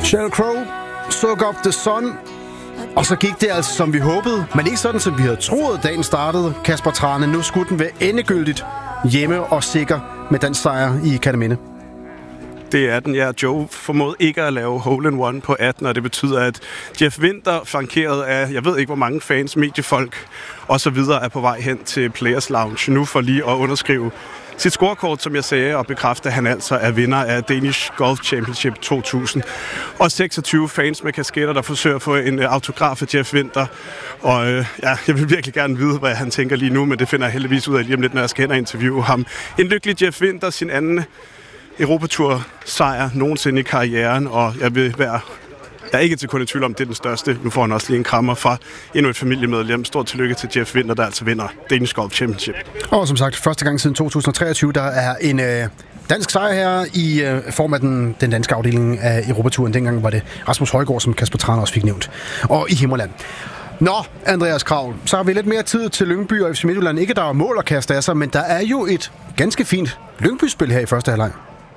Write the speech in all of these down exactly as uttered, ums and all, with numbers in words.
Sheryl Crow, Soak Up the Sun. Og så gik det altså, som vi håbede, men ikke sådan, som vi havde troet, dagen startede. Kasper Thrane, nu skulle den være endegyldigt hjemme og sikker med den sejr i Kerteminde. Det er den, ja. Joe formåede ikke at lave hole in one på atten, og det betyder, at Jeff Winther, flankeret af, jeg ved ikke hvor mange fans, mediefolk og så videre, er på vej hen til Players Lounge nu for lige at underskrive sit scorekort, som jeg sagde, og bekræfte, at han altså er vinder af Danish Golf Championship to tusind. Og seksogtyve fans med kasketter, der forsøger at få en autograf af Jeff Winther. Og øh, ja, jeg vil virkelig gerne vide, hvad han tænker lige nu, men det finder jeg heldigvis ud af lige om lidt, når jeg skal hen og interviewe ham. En lykkelig Jeff Winther, sin anden Europatur-sejr nogensinde i karrieren, og jeg vil være... Jeg er ikke til kun i tvivl om, det er den største. Nu får han også lige en krammer fra endnu et familiemedlem. Stort tillykke til Jeff Winther, der altså vinder Danish Golf Championship. Og som sagt, første gang siden to tusind og treogtyve, der er en øh, dansk sejr her i øh, form af den, den danske afdeling af Europaturen. Dengang var det Rasmus Højgaard, som Kasper Thrane også fik nævnt. Og i Himmerland. Nå, Andreas Kraul, så har vi lidt mere tid til Lyngby og F C Midtjylland. Ikke der er mål at kaste af sig, men der er jo et ganske fint Lyngby-spil her i første halvleg.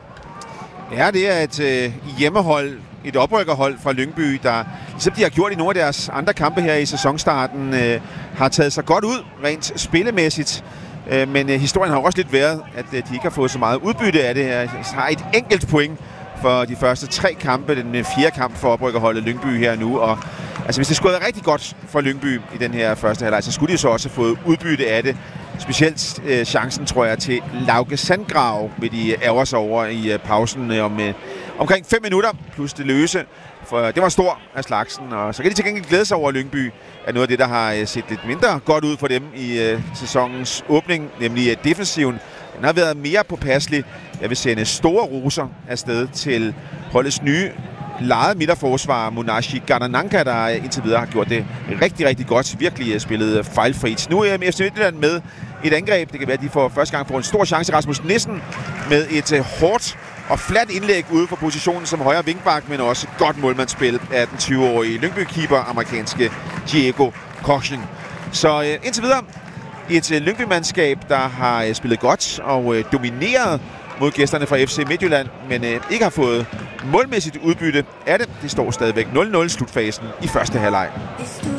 Ja, det er et øh, hjemmehold, et oprykkerhold fra Lyngby, der, ligesom de har gjort i nogle af deres andre kampe her i sæsonstarten, øh, har taget sig godt ud, rent spillemæssigt. Øh, men øh, historien har også lidt været, at øh, de ikke har fået så meget udbytte af det her. De har et enkelt point for de første tre kampe, den fjerde kamp for oprykkerholdet Lyngby her nu. Og altså, hvis det skulle være rigtig godt for Lyngby i den her første halvleg, så skulle de så også have fået udbytte af det. Specielt øh, chancen, tror jeg, til Lauke Sandgrav vil de ærger sig over i øh, pausen øh, om øh, omkring fem minutter, plus det løse. For det var stor af slagsen, og så kan de til gengæld glæde sig over Lyngby, at noget af det, der har øh, set lidt mindre godt ud for dem i øh, sæsonens åbning, nemlig øh, defensiven. Den har været mere påpasselig. Jeg vil sende store roser afsted til holdets nye lejet midterforsvar Munashi Ganananka, der indtil videre har gjort det rigtig, rigtig godt. Virkelig spillet fejlfrit. Nu er F C Midtjylland med et angreb. Det kan være, at de for første gang får en stor chance. Rasmus Nissen med et uh, hårdt og fladt indlæg ude for positionen som højre vingbak, men også godt målmandsspil af den tyve-årige Lyngby-keeper, amerikanske Diego Koching. Så uh, indtil videre et uh, Lyngby-mandskab, der har uh, spillet godt og uh, domineret mod gæsterne fra F C Midtjylland, men øh, ikke har fået målmæssigt udbytte af det. Det står stadigvæk nul nul slutfasen i første halvleg.